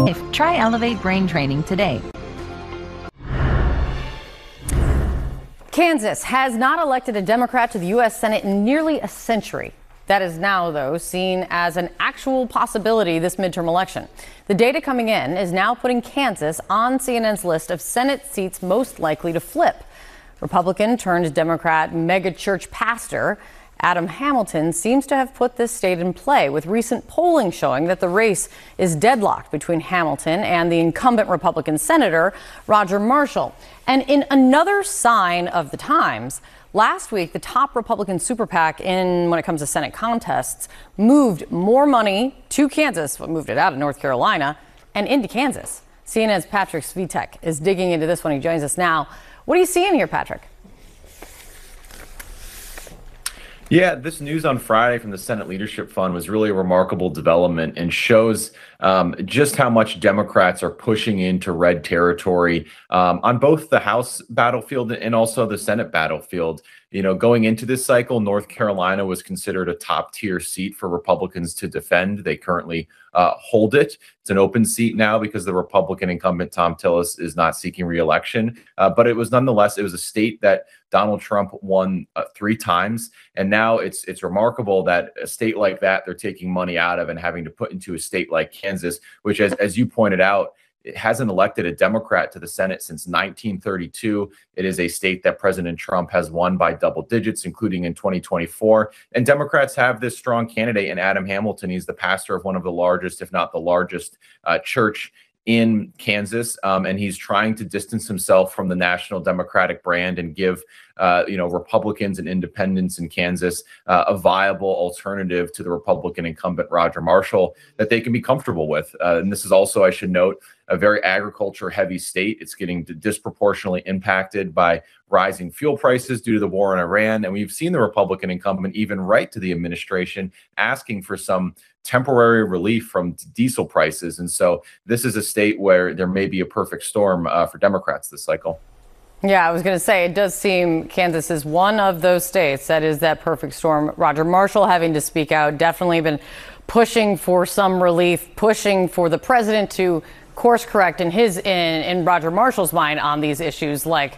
Try Elevate Brain Training today. Kansas has not elected a Democrat to the U.S. Senate in nearly a century. That is now, though, seen as an actual possibility this midterm election. The data coming in is now putting Kansas on CNN's list of Senate seats most likely to flip. Republican turned Democrat megachurch pastor Adam Hamilton seems to have put this state in play, with recent polling showing that the race is deadlocked between Hamilton and the incumbent Republican Senator Roger Marshall. And in another sign of the times, last week, the top Republican super PAC when it comes to Senate contests moved more money to Kansas, moved it out of North Carolina and into Kansas. CNN's Patrick Svitek is digging into this one. He joins us now. What are you seeing here, Patrick? Yeah, this news on Friday from the Senate Leadership Fund was really a remarkable development and shows just how much Democrats are pushing into red territory on both the House battlefield and also the Senate battlefield. You know, going into this cycle, North Carolina was considered a top tier seat for Republicans to defend. They currently hold it. It's an open seat now because the Republican incumbent Thom Tillis is not seeking re-election. But it was nonetheless, it was a state that Donald Trump won 3 times. And now it's remarkable that a state like that they're taking money out of and having to put into a state like Kansas, which, as you pointed out, it hasn't elected a Democrat to the Senate since 1932. It is a state that President Trump has won by double digits, including in 2024. And Democrats have this strong candidate in Adam Hamilton. He's the pastor of one of the largest, if not the largest, church in Kansas, and he's trying to distance himself from the national Democratic brand and give Republicans and independents in Kansas a viable alternative to the Republican incumbent Roger Marshall that they can be comfortable with. And this is also, I should note, a very agriculture-heavy state. It's getting disproportionately impacted by rising fuel prices due to the war in Iran. And we've seen the Republican incumbent even write to the administration asking for some temporary relief from diesel prices. And so this is a state where there may be a perfect storm for Democrats this cycle. Yeah, I was going to say, it does seem Kansas is one of those states that is that perfect storm. Roger Marshall having to speak out, definitely been pushing for some relief, pushing for the president to course correct in Roger Marshall's mind on these issues like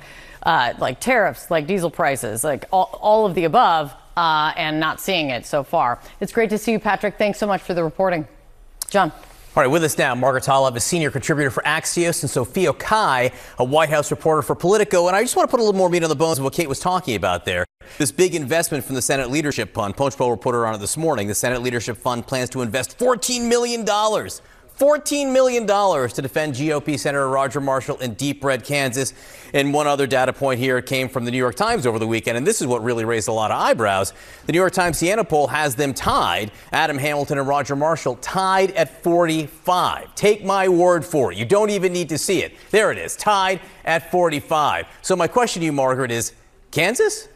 tariffs, like diesel prices, like all of the above, and not seeing it so far. It's great to see you, Patrick. Thanks so much for the reporting. John. All right, with us now, Margaret Talev, a senior contributor for Axios, and Sophia Kai, a White House reporter for Politico. And I just want to put a little more meat on the bones of what Kate was talking about there. This big investment from the Senate Leadership Fund. Punch Bowl reporter on it this morning. The Senate Leadership Fund plans to invest $14 million. $14 million to defend GOP Senator Roger Marshall in deep red Kansas. And one other data point here came from the New York Times over the weekend, and this is what really raised a lot of eyebrows. The New York Times Siena poll has them tied, Adam Hamilton and Roger Marshall, tied at 45. Take my word for it. You don't even need to see it. There it is, tied at 45. So my question to you, Margaret, is Kansas?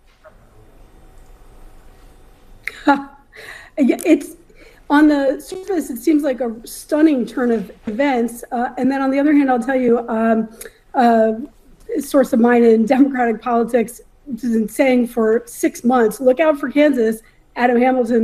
It's on the surface, it seems like a stunning turn of events. And then on the other hand, I'll tell you, a source of mine in Democratic politics has been saying for 6 months, look out for Kansas. Adam Hamilton